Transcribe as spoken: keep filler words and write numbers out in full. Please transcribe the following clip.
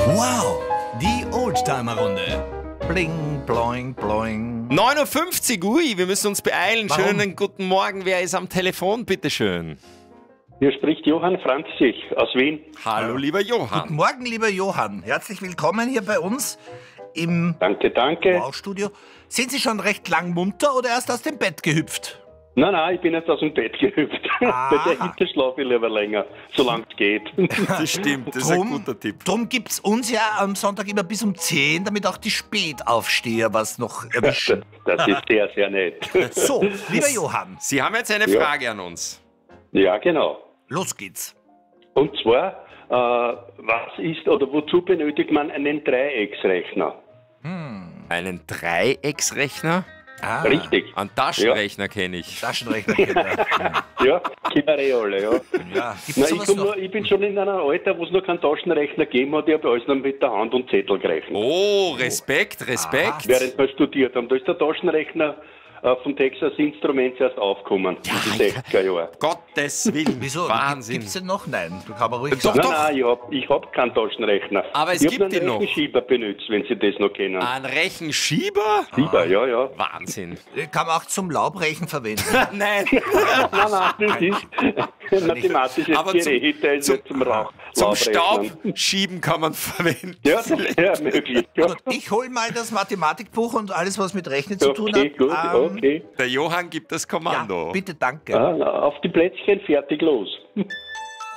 Wow, die Oldtimer-Runde. Bling, bloing, bloing. neun Uhr fünfzig, ui, wir müssen uns beeilen. Warum? Schönen guten Morgen. Wer ist am Telefon, bitteschön? Hier spricht Johann Franzig aus Wien. Hallo, lieber Guten Johann. Morgen, lieber Johann. Herzlich willkommen hier bei uns im Danke, danke. Wow-Studio. Sind Sie schon recht lang munter oder erst aus dem Bett gehüpft? Nein, nein, ich bin jetzt aus dem Bett gehüpft. Aha. Bei der Hitze schlafe ich lieber länger, solange es geht. Das stimmt, das ist ein guter Tipp. Drum gibt es uns ja am Sonntag immer bis um zehn, damit auch die Spätaufsteher was noch erwischen. Das ist sehr, sehr nett. So, lieber Johann, Sie haben jetzt eine Ja. Frage an uns. Ja, genau. los geht's. Und zwar, äh, was ist oder wozu benötigt man einen Dreiecksrechner? Einen Dreiecksrechner? Ah, Richtig. Einen Taschenrechner kenne ich. Taschenrechner kennen wir. Ja, Kinder alle, ja. Ja, gibt's Nein, ich, sowas komm noch? nur, ich bin schon in einem Alter, wo es noch keinen Taschenrechner gegeben hat. Ich habe alles noch mit der Hand und Zettel gerechnet. Oh, Respekt, Respekt. Während wir studiert haben. Da ist der Taschenrechner äh, vom Texas Instruments erst aufgekommen, in den sechziger Jahren. Gottes Willen, Wieso? Wahnsinn. Gibt's den noch? Nein, du kannst ruhig Doch, sagen. Nein, doch. nein, ich hab, ich hab keinen Taschenrechner. Aber es ich gibt hab ihn einen noch. Rechenschieber benutzt, wenn Sie das noch kennen. Ein Rechenschieber? Schieber, ja, ja. Wahnsinn. Den kann man auch zum Laubrechen verwenden. Nein, nein, nein, das ist ein mathematisches aber zum- Gerät, der ist zum- nicht zum Rauch. zum Laufrechnen. Staubschieben kann man verwenden. Ja, das wäre möglich. Ja. Gut, ich hol mal das Mathematikbuch und alles, was mit Rechnen zu tun hat. Okay, gut, Ähm, okay. Der Johann gibt das Ja, Kommando. bitte, danke. Ah, na, auf die Plätzchen, fertig, los.